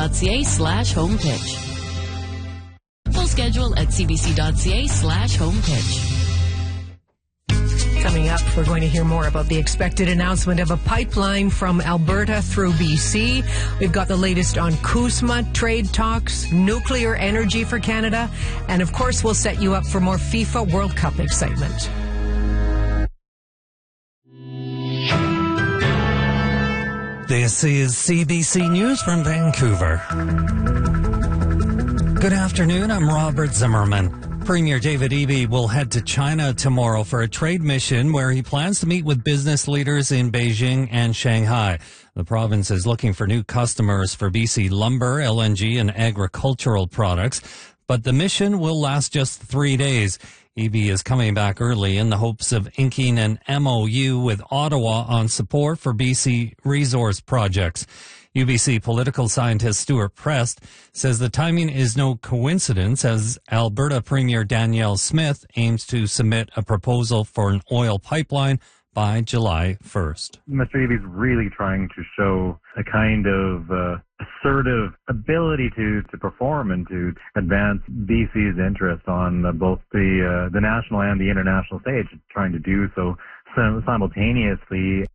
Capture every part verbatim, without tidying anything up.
cbc.ca slash home pitch. Full schedule at cbc.ca slash home pitch. Coming up, we're going to hear more about the expected announcement of a pipeline from Alberta through B C. We've got the latest on CUSMA, trade talks, nuclear energy for Canada, and of course, we'll set you up for more FIFA World Cup excitement. This is C B C News from Vancouver. Good afternoon, I'm Robert Zimmerman. Premier David Eby will head to China tomorrow for a trade mission where he plans to meet with business leaders in Beijing and Shanghai. The province is looking for new customers for B C lumber, L N G, and agricultural products, but the mission will last just three days. Eby is coming back early in the hopes of inking an M O U with Ottawa on support for B C resource projects. U B C political scientist Stuart Prest says the timing is no coincidence as Alberta Premier Danielle Smith aims to submit a proposal for an oil pipeline by July first. Mister Eby's really trying to show a kind of uh, assertive ability to, to perform and to advance B C's interest on uh, both the uh, the national and the international stage, trying to do so simultaneously.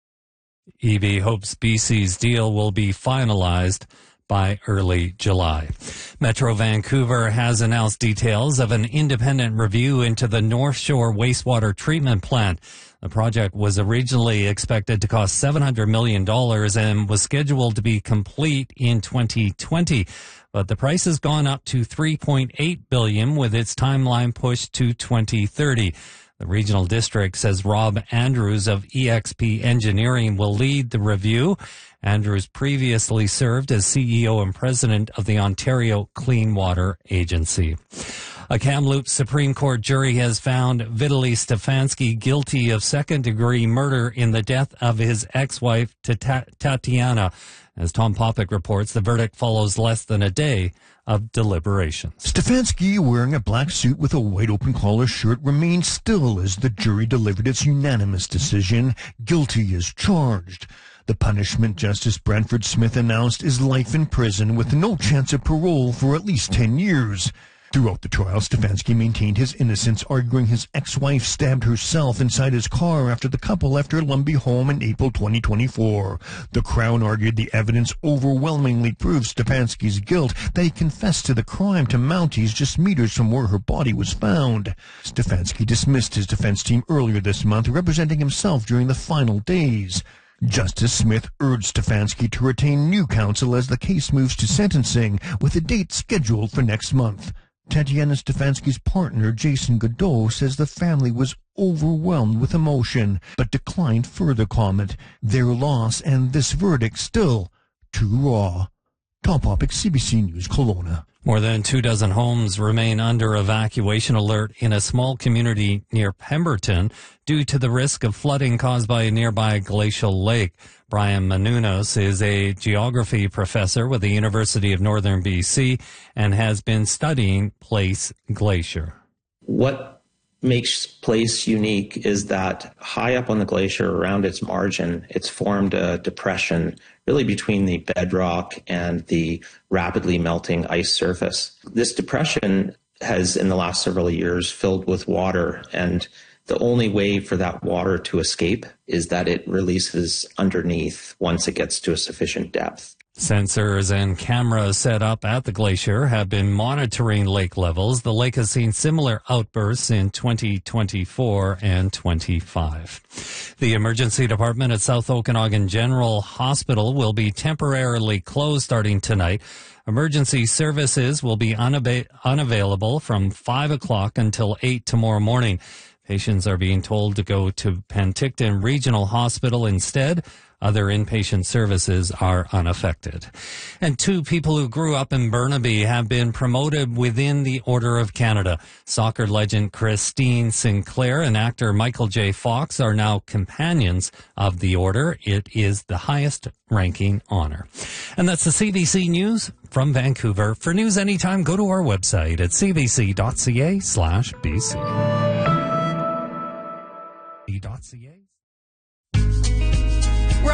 Eby hopes B C's deal will be finalized by early July. Metro Vancouver has announced details of an independent review into the North Shore wastewater treatment plant. The project was originally expected to cost seven hundred million dollars and was scheduled to be complete in twenty twenty. But the price has gone up to three point eight billion dollars with its timeline pushed to twenty thirty. The regional district says Rob Andrews of E X P Engineering will lead the review. Andrews previously served as C E O and president of the Ontario Clean Water Agency. A Kamloops Supreme Court jury has found Vitaly Stefanski guilty of second-degree murder in the death of his ex-wife, Tatiana. As Tom Popick reports, the verdict follows less than a day of deliberations. Stefanski, wearing a black suit with a white open collar shirt, remained still as the jury delivered its unanimous decision. Guilty as charged. The punishment, Justice Brantford Smith announced, is life in prison with no chance of parole for at least ten years. Throughout the trial, Stefanski maintained his innocence, arguing his ex-wife stabbed herself inside his car after the couple left her Lumby home in April twenty twenty-four. The Crown argued the evidence overwhelmingly proves Stefanski's guilt, that he confessed to the crime to Mounties just meters from where her body was found. Stefanski dismissed his defense team earlier this month, representing himself during the final days. Justice Smith urged Stefanski to retain new counsel as the case moves to sentencing, with a date scheduled for next month. Tatiana Stefanski's partner, Jason Godot, says the family was overwhelmed with emotion, but declined further comment. Their loss and this verdict still too raw. Tom Popick, C B C News, Kelowna. More than two dozen homes remain under evacuation alert in a small community near Pemberton due to the risk of flooding caused by a nearby glacial lake. Brian Manunos is a geography professor with the University of Northern B C and has been studying Place Glacier. What makes Place unique is that high up on the glacier, around its margin, it's formed a depression really between the bedrock and the rapidly melting ice surface. This depression has, in the last several years, filled with water, and the only way for that water to escape is that it releases underneath once it gets to a sufficient depth. Sensors and cameras set up at the glacier have been monitoring lake levels. The lake has seen similar outbursts in twenty twenty-four and twenty-five. The emergency department at South Okanagan General Hospital will be temporarily closed starting tonight. Emergency services will be unava- unavailable from five o'clock until eight tomorrow morning. Patients are being told to go to Penticton Regional Hospital instead. Other inpatient services are unaffected. And two people who grew up in Burnaby have been promoted within the Order of Canada. Soccer legend Christine Sinclair and actor Michael J. Fox are now companions of the Order. It is the highest ranking honor. And that's the C B C News from Vancouver. For news anytime, go to our website at cbc.ca slash BC. We're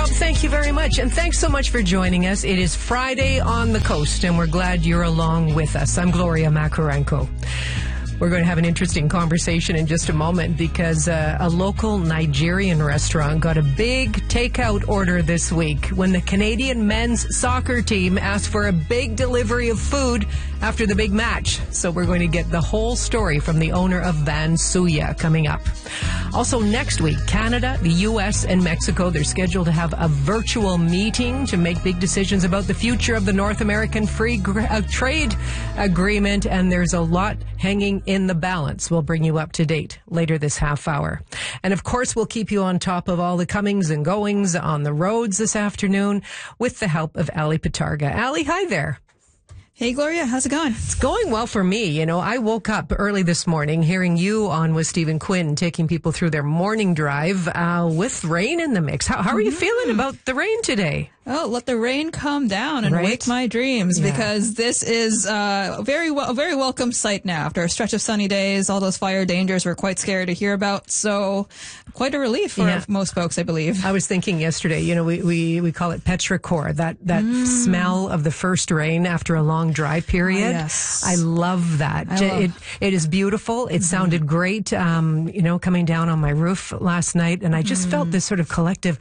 Rob, thank you very much. And thanks so much for joining us. It is Friday on the Coast, and we're glad you're along with us. I'm Gloria Makarenko. We're going to have an interesting conversation in just a moment because uh, a local Nigerian restaurant got a big takeout order this week when the Canadian men's soccer team asked for a big delivery of food after the big match. So we're going to get the whole story from the owner of Van Suya coming up. Also next week, Canada, the U S, and Mexico, they're scheduled to have a virtual meeting to make big decisions about the future of the North American Free Gr- uh, Trade Agreement, and there's a lot hanging in the balance. We'll bring you up to date later this half hour. And of course, we'll keep you on top of all the comings and goings on the roads this afternoon with the help of Ali Patarga. Ali, hi there. Hey, Gloria, how's it going? It's going well for me. You know, I woke up early this morning hearing you on with Stephen Quinn taking people through their morning drive uh, with rain in the mix. How, how are you mm-hmm. feeling about the rain today? Oh, let the rain come down and right? wake my dreams yeah. because this is uh, very well, a very welcome sight now. After a stretch of sunny days, all those fire dangers we're quite scared to hear about. So quite a relief for yeah. most folks, I believe. I was thinking yesterday, you know, we, we, we call it petrichor, that, that mm. smell of the first rain after a long dry period. Oh, yes. I love that. I love- it, it is beautiful. It mm-hmm. sounded great, um, you know, coming down on my roof last night. And I just mm. felt this sort of collective,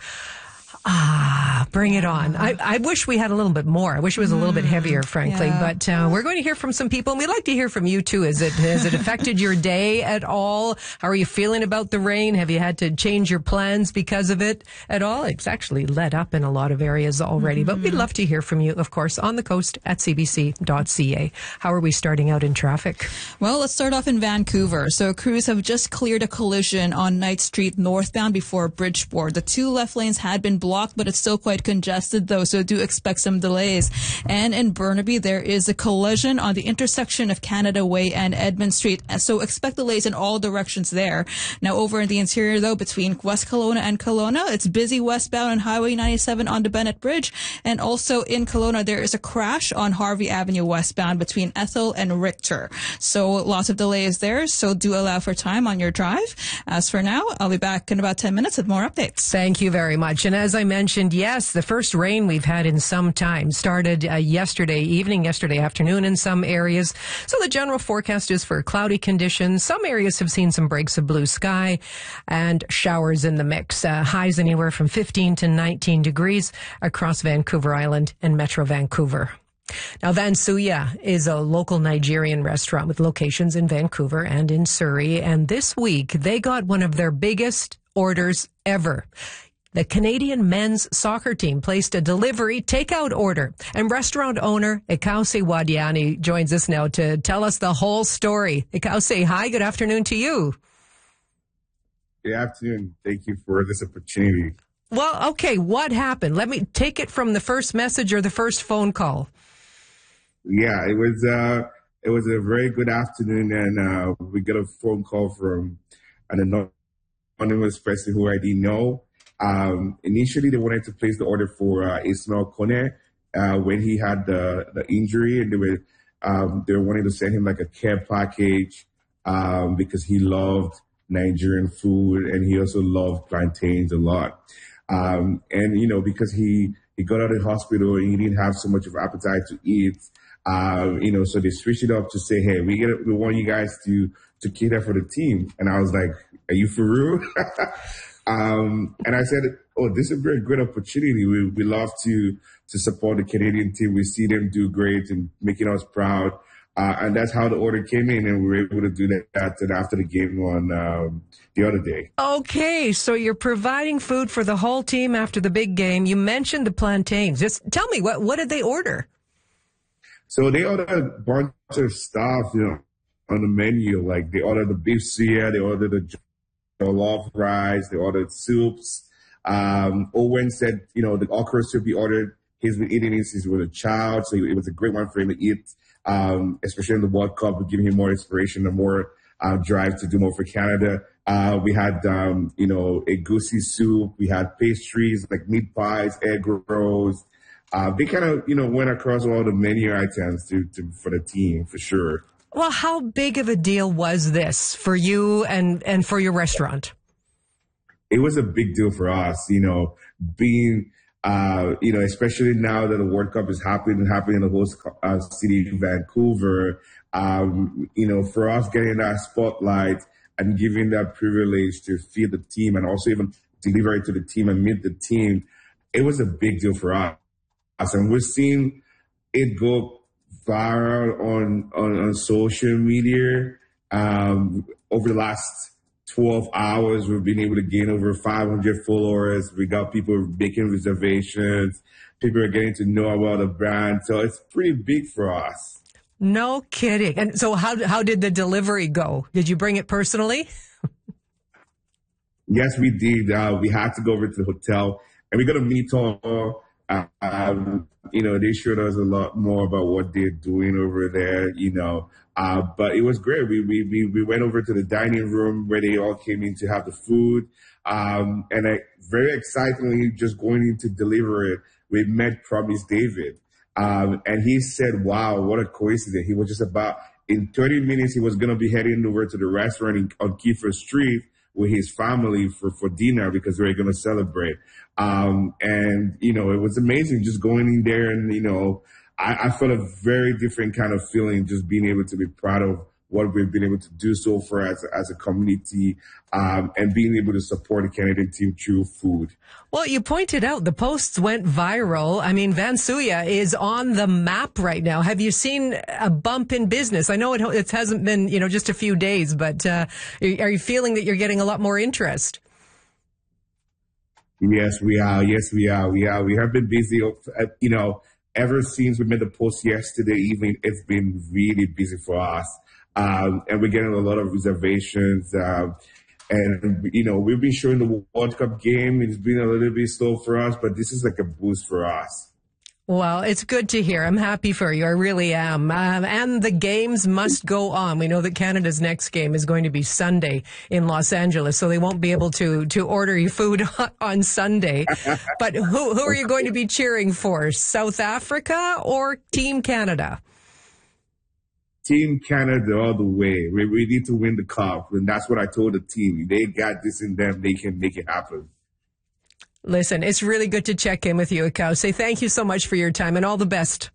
ah, bring it on. I, I wish we had a little bit more. I wish it was a little bit heavier, frankly. Yeah. But uh, we're going to hear from some people, and we'd like to hear from you, too. Is it, has it affected your day at all? How are you feeling about the rain? Have you had to change your plans because of it at all? It's actually let up in a lot of areas already. Mm-hmm. But we'd love to hear from you, of course, on the coast at c b c dot c a. How are we starting out in traffic? Well, let's start off in Vancouver. So crews have just cleared a collision on Knight Street northbound before Bridgeport. The two left lanes had been blocked, but it's still quite congested, though, so do expect some delays. And in Burnaby, there is a collision on the intersection of Canada Way and Edmund Street, so expect delays in all directions there. Now, over in the interior, though, between West Kelowna and Kelowna, it's busy westbound on Highway ninety-seven on the Bennett Bridge, and also in Kelowna, there is a crash on Harvey Avenue westbound between Ethel and Richter. So lots of delays there, so do allow for time on your drive. As for now, I'll be back in about ten minutes with more updates. Thank you very much. And as I mentioned, yes, the first rain we've had in some time started uh, yesterday evening, yesterday afternoon in some areas. So the general forecast is for cloudy conditions. Some areas have seen some breaks of blue sky and showers in the mix. Uh, highs anywhere from fifteen to nineteen degrees across Vancouver Island and Metro Vancouver. Now, Van Suya is a local Nigerian restaurant with locations in Vancouver and in Surrey. And this week, they got one of their biggest orders ever. The Canadian men's soccer team placed a delivery takeout order, and restaurant owner Ikause Wadiani joins us now to tell us the whole story. Ikause, hi, good afternoon to you. Good afternoon. Thank you for this opportunity. Well, okay, what happened? Let me take it from the first message or the first phone call. Yeah, it was uh, it was a very good afternoon, and uh, we got a phone call from an anonymous person who I didn't know. Um, initially, they wanted to place the order for uh, Ismail Kone uh, when he had the, the injury, and they were um, they were wanting to send him like a care package um, because he loved Nigerian food and he also loved plantains a lot. Um, and you know, because he he got out of the hospital and he didn't have so much of appetite to eat, um, you know, so they switched it up to say, hey, we get we want you guys to to cater for the team. And I was like, are you for real? Um, and I said, oh, this is a very good opportunity. We we love to to support the Canadian team. We see them do great and making us proud. Uh, and that's how the order came in, and we were able to do that and after the game on um, the other day. Okay, so you're providing food for the whole team after the big game. You mentioned the plantains. Just tell me, what what did they order? So they ordered a bunch of stuff, you know, on the menu. Like they ordered the beef suya, they ordered the jollof rice, they ordered soups. Um, Owen said, you know, the okra soup he ordered, he's been eating it since he was a child, so it was a great one for him to eat, um, especially in the World Cup, giving him more inspiration and more uh, drive to do more for Canada. Uh, we had, um, you know, a goosey soup. We had pastries like meat pies, egg rolls. Uh, they kind of, you know, went across all the menu items to, to for the team, for sure. Well, how big of a deal was this for you and, and for your restaurant? It was a big deal for us. You know, being, uh, you know, especially now that the World Cup is happening, happening in the host uh, city, Vancouver, um, you know, for us getting that spotlight and giving that privilege to feed the team and also even deliver it to the team and meet the team, it was a big deal for us. And we're seeing it go viral on, on, on social media. Um, over the last twelve hours, we've been able to gain over five hundred followers. We got people making reservations. People are getting to know about the brand. So it's pretty big for us. No kidding. And so how how did the delivery go? Did you bring it personally? Yes, we did. Uh, we had to go over to the hotel and we got to meet all. Uh, um, you know, they showed us a lot more about what they're doing over there, you know. Uh, but it was great. We, we, we, we went over to the dining room where they all came in to have the food. Um, and I, very excitingly, just going in to deliver it, we met Promise David. Um, and he said, wow, what a coincidence. He was just about, in thirty minutes, he was going to be heading over to the restaurant in, on Kiefer Street with his family for, for dinner because they were going to celebrate. Um, and, you know, it was amazing just going in there and, you know, I, I felt a very different kind of feeling just being able to be proud of what we've been able to do so far as, as a community, um, and being able to support the Canadian team through food. Well, you pointed out the posts went viral. I mean, Vansouya is on the map right now. Have you seen a bump in business? I know it, it hasn't been, you know, just a few days, but uh, are you feeling that you're getting a lot more interest? Yes, we are. Yes, we are. We are. We have been busy, you know, ever since we made the post yesterday evening. It's been really busy for us. Um, and we're getting a lot of reservations. Um, and, you know, we've been showing the World Cup game. It's been a little bit slow for us, but this is like a boost for us. Well, it's good to hear. I'm happy for you. I really am. Um, and the games must go on. We know that Canada's next game is going to be Sunday in Los Angeles, so they won't be able to, to order you food on Sunday. But who, who are you going to be cheering for? South Africa or Team Canada? Team Canada all the way. We, we need to win the cup. And that's what I told the team. They got this in them. They can make it happen. Listen, it's really good to check in with you, Ekause. Thank you so much for your time and all the best.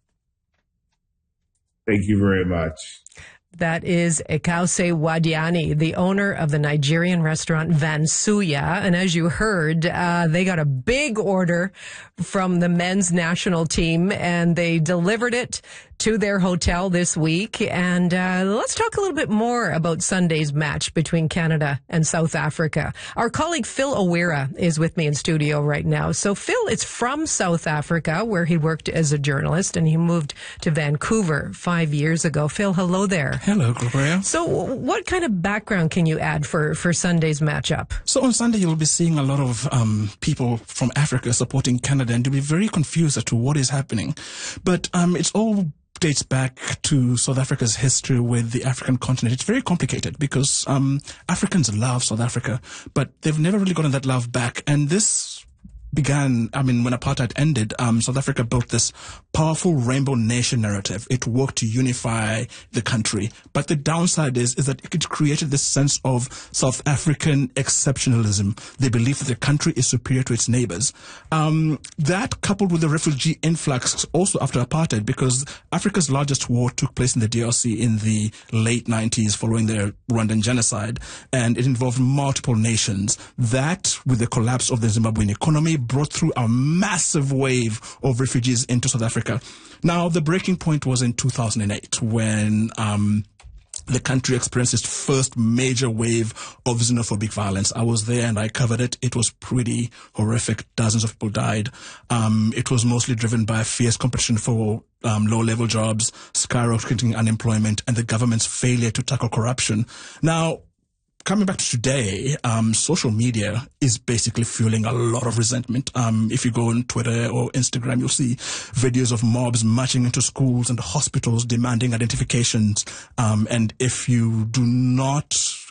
Thank you very much. That is Ekause Wadiani, the owner of the Nigerian restaurant Vansouya. And as you heard, uh, they got a big order from the men's national team and they delivered it to their hotel this week. And uh, let's talk a little bit more about Sunday's match between Canada and South Africa. Our colleague Phil Owira is with me in studio right now. So Phil is from South Africa, where he worked as a journalist, and he moved to Vancouver five years ago. Phil, hello there. Hello, Gloria. So what kind of background can you add for, for Sunday's matchup? So on Sunday, you'll be seeing a lot of um, people from Africa supporting Canada, and you'll be very confused as to what is happening. But um, it's all dates back to South Africa's history with the African continent. It's very complicated because um, Africans love South Africa, but they've never really gotten that love back. And this began, I mean, when apartheid ended, um, South Africa built this powerful rainbow nation narrative. It worked to unify the country. But the downside is, is that it created this sense of South African exceptionalism, the belief that the country is superior to its neighbors. Um, that coupled with the refugee influx also after apartheid, because Africa's largest war took place in the D R C in the late nineties following the Rwandan genocide, and it involved multiple nations. That, with the collapse of the Zimbabwean economy, brought through a massive wave of refugees into South Africa. Now, the breaking point was in two thousand eight when um, the country experienced its first major wave of xenophobic violence. I was there and I covered it. It was pretty horrific. Dozens of people died. Um, it was mostly driven by fierce competition for um, low-level jobs, skyrocketing unemployment, and the government's failure to tackle corruption. Now, coming back to today, um, social media is basically fueling a lot of resentment. Um, if you go on Twitter or Instagram, you'll see videos of mobs marching into schools and hospitals demanding identifications. Um, and if you do not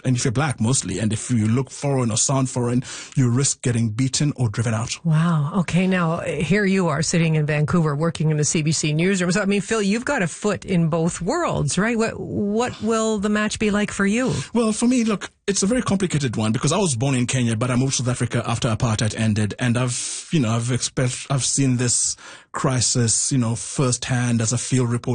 and if you're black mostly, and if you look foreign or sound foreign, you risk getting beaten or driven out. Wow. Okay, now here you are sitting in Vancouver working in the C B C newsroom. So, I mean, Phil, you've got a foot in both worlds, right? What, what will the match be like for you? Well, for me, look, it's a very complicated one because I was born in Kenya, but I moved to South Africa after apartheid ended, and I've, you know, I've expect, I've seen this crisis, you know, firsthand as a field reporter.